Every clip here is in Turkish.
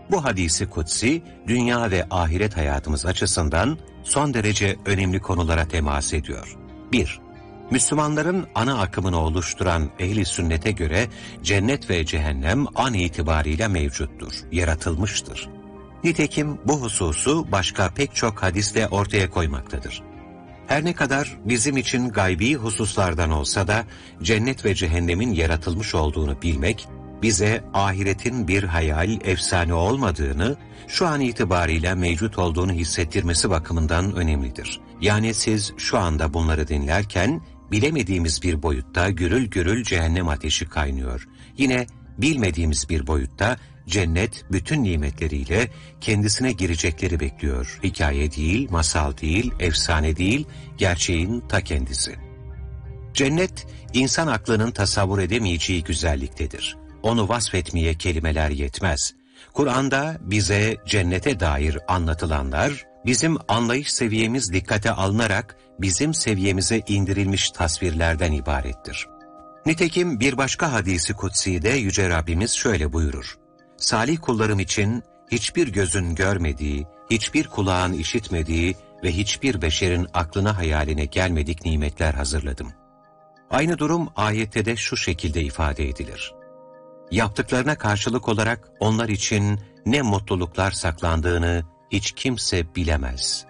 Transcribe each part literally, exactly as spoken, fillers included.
Bu hadisi kutsi, dünya ve ahiret hayatımız açısından son derece önemli konulara temas ediyor. bir. Müslümanların ana akımını oluşturan ehli sünnete göre cennet ve cehennem an itibariyle mevcuttur, yaratılmıştır. Nitekim bu hususu başka pek çok hadisle ortaya koymaktadır. Her ne kadar bizim için gaybi hususlardan olsa da cennet ve cehennemin yaratılmış olduğunu bilmek, bize ahiretin bir hayal, efsane olmadığını, şu an itibariyle mevcut olduğunu hissettirmesi bakımından önemlidir. Yani siz şu anda bunları dinlerken, bilemediğimiz bir boyutta gürül gürül cehennem ateşi kaynıyor. Yine bilmediğimiz bir boyutta cennet bütün nimetleriyle kendisine girecekleri bekliyor. Hikaye değil, masal değil, efsane değil, gerçeğin ta kendisi. Cennet, insan aklının tasavvur edemeyeceği güzelliktedir. Onu vasfetmeye kelimeler yetmez. Kur'an'da bize cennete dair anlatılanlar, bizim anlayış seviyemiz dikkate alınarak bizim seviyemize indirilmiş tasvirlerden ibarettir. Nitekim bir başka hadisi kutsi'de Yüce Rabbimiz şöyle buyurur: "Salih kullarım için hiçbir gözün görmediği, hiçbir kulağın işitmediği ve hiçbir beşerin aklına hayaline gelmedik nimetler hazırladım." Aynı durum ayette de şu şekilde ifade edilir: "Yaptıklarına karşılık olarak onlar için ne mutluluklar saklandığını hiç kimse bilemez."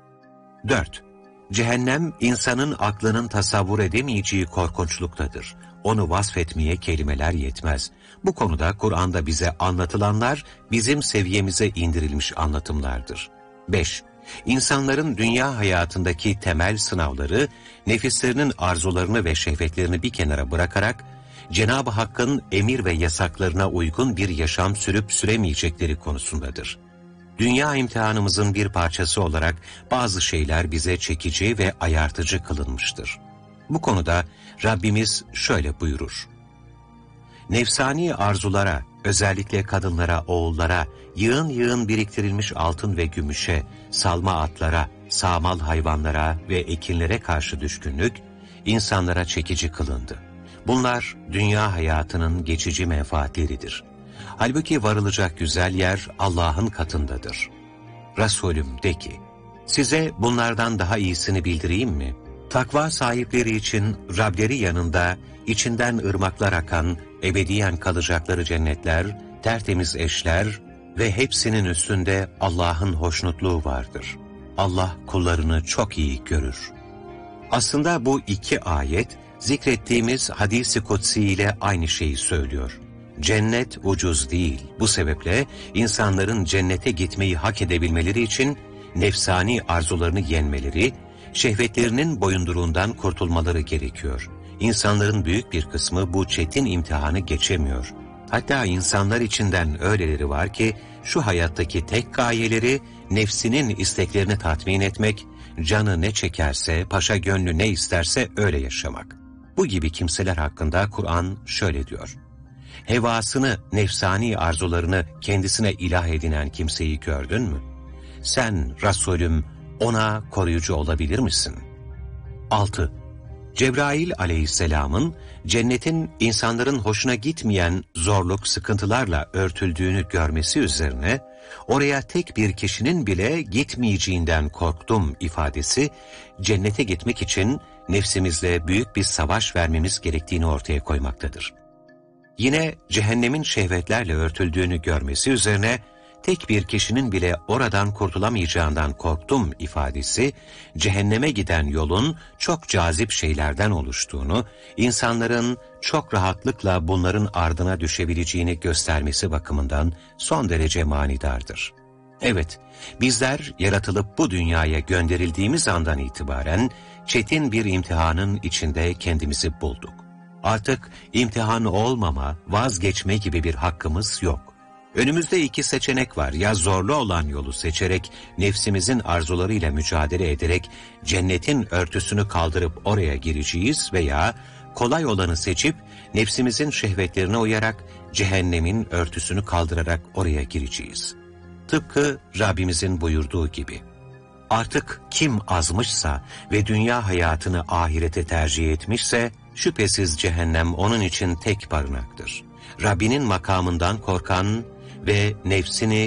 dört. Cehennem, insanın aklının tasavvur edemeyeceği korkunçluktadır. Onu vasfetmeye kelimeler yetmez. Bu konuda Kur'an'da bize anlatılanlar, bizim seviyemize indirilmiş anlatımlardır. beş. İnsanların dünya hayatındaki temel sınavları, nefislerinin arzularını ve şehvetlerini bir kenara bırakarak, Cenab-ı Hakk'ın emir ve yasaklarına uygun bir yaşam sürüp süremeyecekleri konusundadır. Dünya imtihanımızın bir parçası olarak bazı şeyler bize çekici ve ayartıcı kılınmıştır. Bu konuda Rabbimiz şöyle buyurur: "Nefsani arzulara, özellikle kadınlara, oğullara, yığın yığın biriktirilmiş altın ve gümüşe, salma atlara, sağmal hayvanlara ve ekinlere karşı düşkünlük, insanlara çekici kılındı. Bunlar dünya hayatının geçici menfaatleridir. Halbuki varılacak güzel yer Allah'ın katındadır. Resulüm de ki, size bunlardan daha iyisini bildireyim mi? Takva sahipleri için Rableri yanında içinden ırmaklar akan, ebediyen kalacakları cennetler, tertemiz eşler ve hepsinin üstünde Allah'ın hoşnutluğu vardır. Allah kullarını çok iyi görür." Aslında bu iki ayet, zikrettiğimiz hadis-i kutsi ile aynı şeyi söylüyor. Cennet ucuz değil. Bu sebeple insanların cennete gitmeyi hak edebilmeleri için nefsani arzularını yenmeleri, şehvetlerinin boyunduruğundan kurtulmaları gerekiyor. İnsanların büyük bir kısmı bu çetin imtihanı geçemiyor. Hatta insanlar içinden öyleleri var ki şu hayattaki tek gayeleri nefsinin isteklerini tatmin etmek, canı ne çekerse, paşa gönlü ne isterse öyle yaşamak. Bu gibi kimseler hakkında Kur'an şöyle diyor: "Hevasını, nefsani arzularını kendisine ilah edinen kimseyi gördün mü? Sen Resulüm ona koruyucu olabilir misin?" altı. Cebrail aleyhisselamın cennetin insanların hoşuna gitmeyen zorluk, sıkıntılarla örtüldüğünü görmesi üzerine oraya tek bir kişinin bile gitmeyeceğinden korktum ifadesi, cennete gitmek için nefsimizle büyük bir savaş vermemiz gerektiğini ortaya koymaktadır. Yine cehennemin şehvetlerle örtüldüğünü görmesi üzerine tek bir kişinin bile oradan kurtulamayacağından korktum ifadesi, cehenneme giden yolun çok cazip şeylerden oluştuğunu, insanların çok rahatlıkla bunların ardına düşebileceğini göstermesi bakımından son derece manidardır. Evet, bizler yaratılıp bu dünyaya gönderildiğimiz andan itibaren çetin bir imtihanın içinde kendimizi bulduk. Artık imtihan olmama, vazgeçme gibi bir hakkımız yok. Önümüzde iki seçenek var. Ya zorlu olan yolu seçerek, nefsimizin arzularıyla mücadele ederek cennetin örtüsünü kaldırıp oraya gireceğiz veya kolay olanı seçip nefsimizin şehvetlerine uyarak cehennemin örtüsünü kaldırarak oraya gireceğiz. Tıpkı Rabbimizin buyurduğu gibi. Artık kim azmışsa ve dünya hayatını ahirete tercih etmişse, şüphesiz cehennem onun için tek barınaktır. Rabbinin makamından korkan ve nefsini